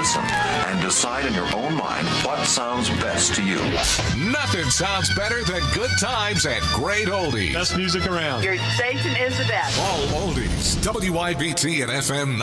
listen and decide in your own mind what sounds best to you. Nothing sounds better than good times at Great Oldies. Best music around. Your station is the best. All oldies. WYBT and FM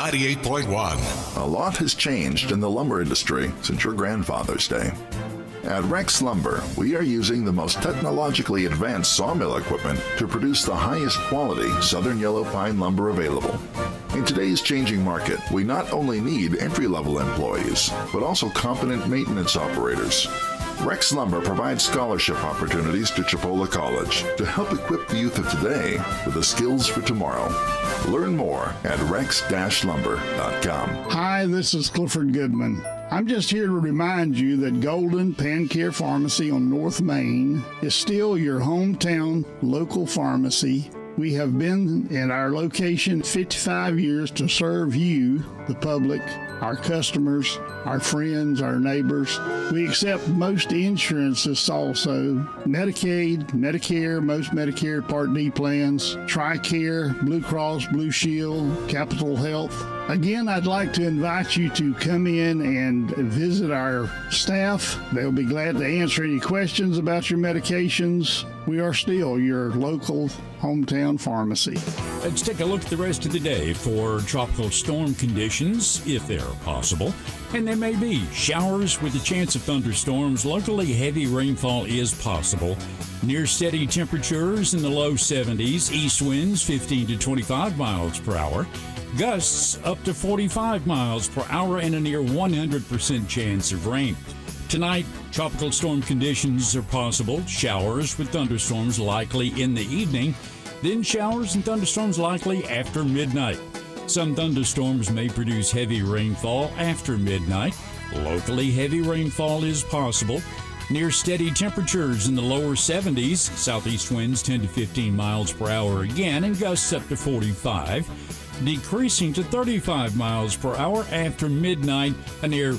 98.1. A lot has changed in the lumber industry since your grandfather's day. At Rex Lumber, we are using the most technologically advanced sawmill equipment to produce the highest quality southern yellow pine lumber available. In today's changing market, we not only need entry-level employees, but also competent maintenance operators. Rex Lumber provides scholarship opportunities to Chipola College to help equip the youth of today with the skills for tomorrow. Learn more at rex-lumber.com. Hi, this is Clifford Goodman. I'm just here to remind you that Golden Pan Care Pharmacy on North Main is still your hometown local pharmacy. We have been in our location 55 years to serve you, the public, our customers, our friends, our neighbors. We accept most insurances also, Medicaid, Medicare, most Medicare Part D plans, TRICARE, Blue Cross, Blue Shield, Capital Health. Again, I'd like to invite you to come in and visit our staff. They'll be glad to answer any questions about your medications. We are still your local hometown pharmacy. Let's take a look at the rest of the day for tropical storm conditions, if they are possible. And there may be showers with a chance of thunderstorms. Locally, heavy rainfall is possible. Near steady temperatures in the low 70s, east winds 15 to 25 miles per hour. Gusts up to 45 miles per hour and a near 100% chance of rain. Tonight, tropical storm conditions are possible. Showers with thunderstorms likely in the evening. Then showers and thunderstorms likely after midnight. Some thunderstorms may produce heavy rainfall after midnight. Locally, heavy rainfall is possible. Near steady temperatures in the lower 70s. Southeast winds 10 to 15 miles per hour again and gusts up to 45. Decreasing to 35 miles per hour after midnight, a near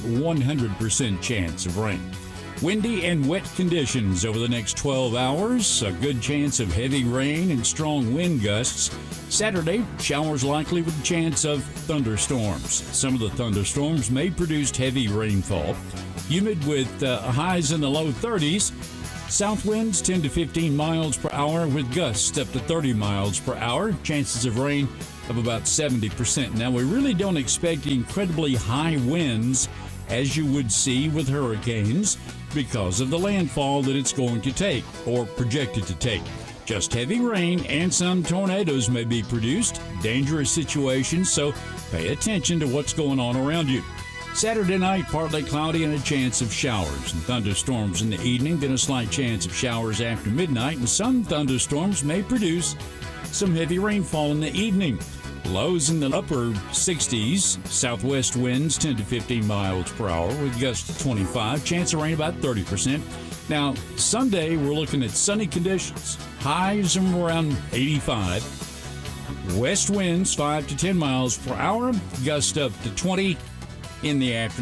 100% chance of rain. Windy and wet conditions over the next 12 hours, a good chance of heavy rain and strong wind gusts. Saturday, showers likely with a chance of thunderstorms. Some of the thunderstorms may produce heavy rainfall. Humid with highs in the low 30s. South winds 10 to 15 miles per hour with gusts up to 30 miles per hour. Chances of rain of about 70%. Now, we really don't expect incredibly high winds as you would see with hurricanes because of the landfall that it's going to take or projected to take. Just heavy rain and some tornadoes may be produced. Dangerous situations, so pay attention to what's going on around you. Saturday night, partly cloudy and a chance of showers and thunderstorms in the evening, then a slight chance of showers after midnight, and some thunderstorms may produce some heavy rainfall in the evening. Lows in the upper 60s, southwest winds 10 to 15 miles per hour with gusts to 25, chance of rain about 30%. Now, Sunday, we're looking at sunny conditions, highs of around 85. West winds 5 to 10 miles per hour, gust up to 20 in the afternoon.